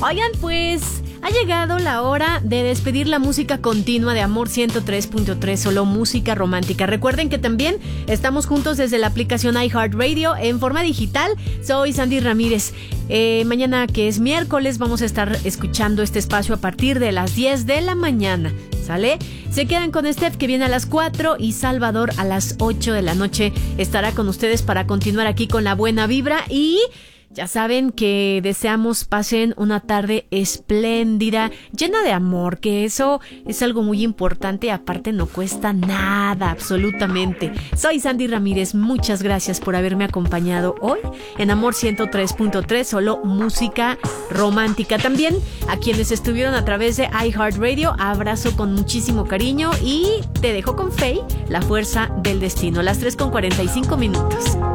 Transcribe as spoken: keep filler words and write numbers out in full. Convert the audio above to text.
Oigan, pues ha llegado la hora de despedir la música continua de Amor ciento tres punto tres, solo música romántica. Recuerden que también estamos juntos desde la aplicación iHeartRadio en forma digital. Soy Sandy Ramírez. Eh, mañana, que es miércoles, vamos a estar escuchando este espacio a partir de las diez de la mañana. ¿Sale? Se quedan con Steph, que viene a las cuatro, y Salvador a las ocho de la noche estará con ustedes para continuar aquí con la buena vibra. Y ya saben que deseamos pasen una tarde espléndida, llena de amor, que eso es algo muy importante, aparte no cuesta nada, absolutamente. Soy Sandy Ramírez, muchas gracias por haberme acompañado hoy en Amor ciento tres punto tres, solo música romántica. También a quienes estuvieron a través de iHeartRadio, abrazo con muchísimo cariño y te dejo con Faye, La fuerza del destino, las tres con cuarenta y cinco minutos.